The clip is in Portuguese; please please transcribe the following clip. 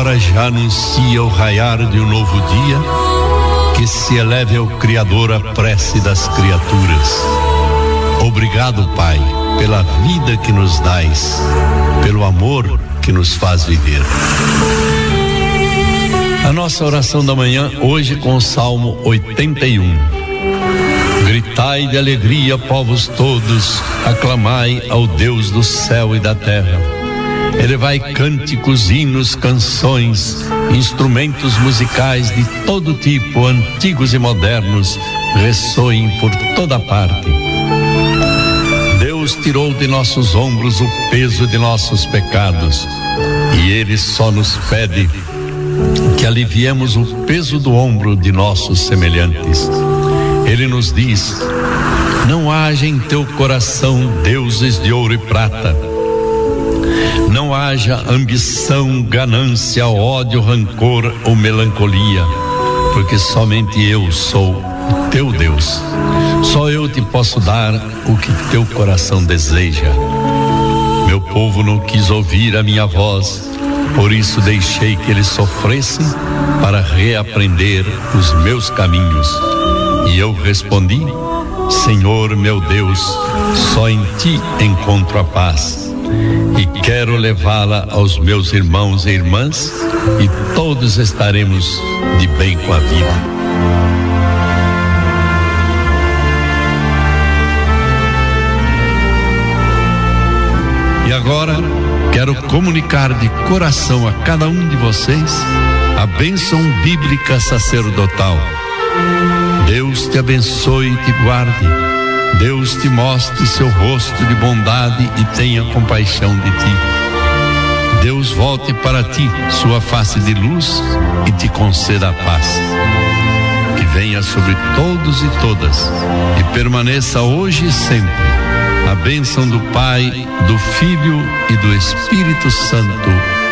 aurora já anuncia o raiar de um novo dia, que se eleve ao Criador a prece das criaturas. Obrigado, Pai, pela vida que nos dais, pelo amor que nos faz viver. A nossa oração da manhã, hoje com o Salmo 81. Gritai de alegria, povos todos, aclamai ao Deus do céu e da terra. Elevai cânticos, hinos, canções, instrumentos musicais de todo tipo, antigos e modernos, ressoem por toda parte. Deus tirou de nossos ombros o peso de nossos pecados, e Ele só nos pede que aliviemos o peso do ombro de nossos semelhantes. Ele nos diz: não haja em teu coração deuses de ouro e prata, não haja ambição, ganância, ódio, rancor ou melancolia, porque somente eu sou o teu Deus. Só eu te posso dar o que teu coração deseja. Meu povo não quis ouvir a minha voz, por isso deixei que eles sofressem para reaprender os meus caminhos. E eu respondi: Senhor meu Deus, só em ti encontro a paz, e quero levá-la aos meus irmãos e irmãs, e todos estaremos de bem com a vida. E agora quero comunicar de coração a cada um de vocês a bênção bíblica sacerdotal. Deus te abençoe e te guarde. Deus te mostre seu rosto de bondade e tenha compaixão de ti. Deus volte para ti sua face de luz e te conceda a paz. Que venha sobre todos e todas e permaneça hoje e sempre a bênção do Pai, do Filho e do Espírito Santo.